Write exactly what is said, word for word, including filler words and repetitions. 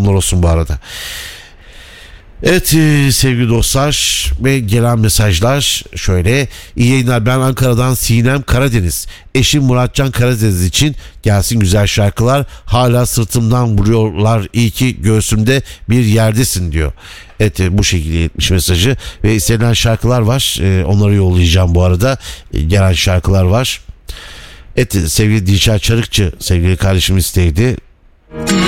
Selamlar olsun bu arada. Evet e, sevgili dostlar ve gelen mesajlar şöyle. İyi yayınlar, ben Ankara'dan Sinem Karadeniz. Eşim Muratcan Karadeniz için gelsin güzel şarkılar. Hala sırtımdan vuruyorlar, iyi ki göğsümde bir yerdesin diyor. Evet e, bu şekilde etmiş mesajı. Ve istenilen şarkılar var. E, onları yollayacağım bu arada. E, gelen şarkılar var. Evet sevgili Dilşah Çarıkçı sevgili kardeşim isteydi.